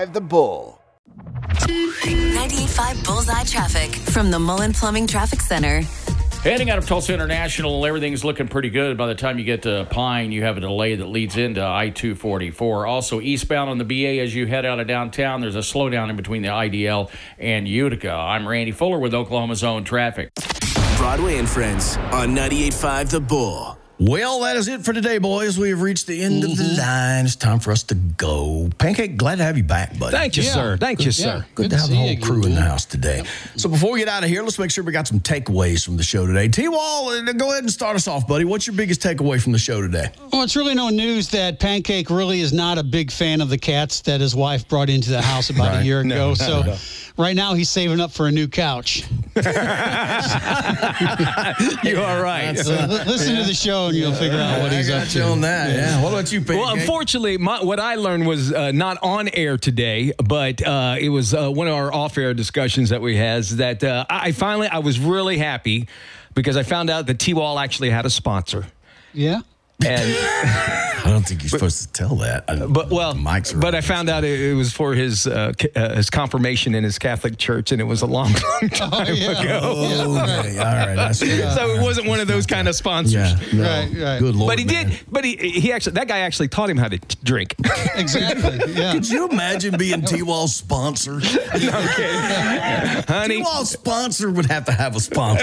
98.5 The Bull. 98.5 Bullseye Traffic from the Mullen Plumbing Traffic Center. Heading out of Tulsa International, everything's looking pretty good. By the time you get to Pine, you have a delay that leads into I-244. Also, eastbound on the BA as you head out of downtown, there's a slowdown in between the IDL and Utica. I'm Randy Fuller with Oklahoma Zone Traffic. Broadway and Friends on 98.5 The Bull. Well, that is it for today, boys. We have reached the end of the line. It's time for us to go. Pancake, glad to have you back, buddy. Thank you, sir. Thank you, sir. Good to have the whole crew in the house today. So before we get out of here, let's make sure we got some takeaways from the show today. T-Wall, go ahead and start us off, buddy. What's your biggest takeaway from the show today? Well, it's really no news that Pancake really is not a big fan of the cats that his wife brought into the house about a year ago. Right now he's saving up for a new couch. You are right. Listen to the show and you'll figure out what he's up to. On that, yeah. What about you, Pancake? Well, unfortunately, what I learned was not on air today, but it was one of our off-air discussions that we had. That I was really happy because I found out that T-Wall actually had a sponsor. Yeah. And I don't think you're supposed to tell that. But I found out it was for his confirmation in his Catholic church, and it was a long time ago. Oh, okay. All right. So it wasn't one of those kind of sponsors. Yeah, no. Right. Good Lord, But he did. But he actually, that guy actually taught him how to drink. Exactly. Yeah. Could you imagine being T-Wall's sponsor? Honey. T-Wall's sponsor would have to have a sponsor.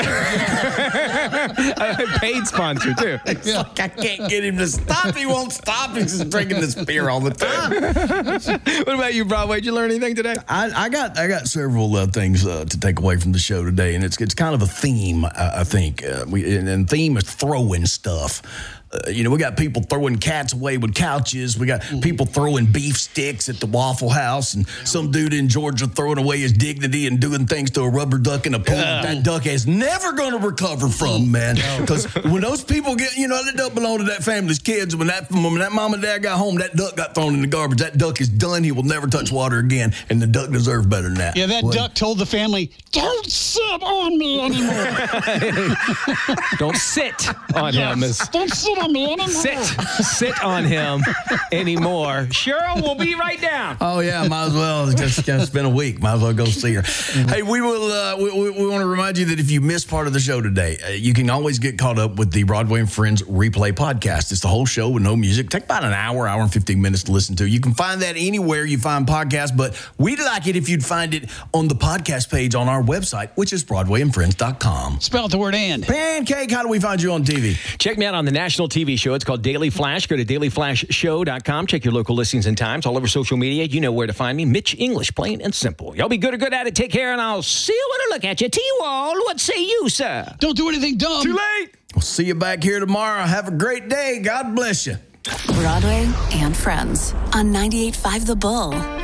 A paid sponsor, too. It's like I can't get him to stop. He won't stop. He's just drinking this beer all the time. What about you, Broadway? Did you learn anything today? I got several things to take away from the show today, and it's kind of a theme, I think. And theme is throwing stuff. We got people throwing cats away with couches. We got people throwing beef sticks at the Waffle House, and some dude in Georgia throwing away his dignity and doing things to a rubber duck in a pool that duck is never going to recover from, man. Because when those people get, that duck belonged to that family's kids. When that mom and dad got home, that duck got thrown in the garbage. That duck is done. He will never touch water again, and the duck deserves better than that. Yeah, that duck told the family, "Don't sit on me anymore." Don't sit on him. Don't sit on me anymore. Sit on him anymore. Cheryl will be right down. Oh yeah, might as well. It's been a week. Might as well go see her. Hey, we will. We want to remind you that if you missed part of the show today, you can always get caught up with the Broadway and Friends replay podcast. It's the whole show with no music. Take about an hour and 15 minutes to listen to. You can find that anywhere you find podcasts, but we'd like it if you'd find it on the podcast page on our website, which is BroadwayandFriends.com. Spell the word "and." Pancake, how do we find you on TV? Check me out on the national TV show. It's called Daily Flash. Go to dailyflashshow.com. Check your local listings and times. All over social media, you know where to find me. Mitch English, plain and simple. Y'all be good at it. Take care, and I'll see you when I look at you. T-Wall, what say you, sir? Don't do anything dumb. Too late. We'll see you back here tomorrow. Have a great day. God bless you. Broadway and Friends on 98.5 The Bull.